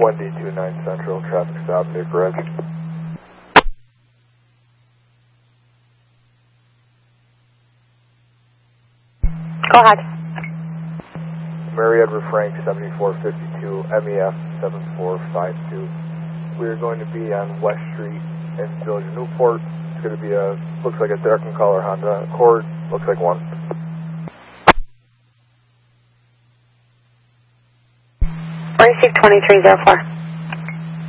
1D29 Central, traffic stop near Bridge. Go ahead. Mary Edward Frank, 7452, MEF 7452. We are going to be on West Street in Village of Newport. It's going to be looks like a dark in color Honda Accord, looks like one. 2304.